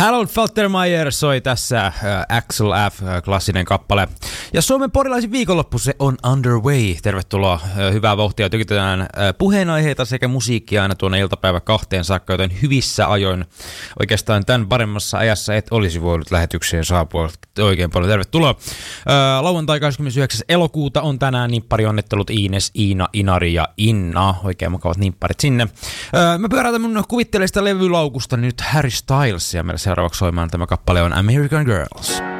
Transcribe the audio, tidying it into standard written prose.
Harold Faltermeyer soi tässä Axel F. klassinen kappale. Ja Suomen porilaisin viikonloppu se on underway. Tervetuloa, hyvää vauhtia. Tykitetään puheenaiheita sekä musiikkia aina tuonne iltapäivä 2 saakka, joten hyvissä ajoin. Oikeastaan tämän paremmassa ajassa et olisi voinut lähetykseen saapua. Oikein paljon tervetuloa. Lauantai 29. elokuuta on tänään nimpparionnettelut Iines, Iina, Inari ja Inna. Oikein mukavat nimpparit sinne. Mä pyöräytän mun kuvitteleista levylaukusta nyt Harry Styles ja meillä seuraavaksi soimaan tämä kappale on American Girls.